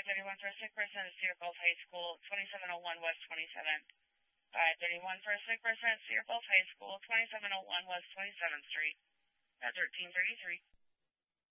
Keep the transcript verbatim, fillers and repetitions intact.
five thirty-one for a sick person at Cedar Falls High School, twenty-seven oh one West twenty-seventh. five thirty-one for a sick person at Cedar Falls High School, twenty-seven oh one West twenty-seventh Street. At thirteen thirty-three.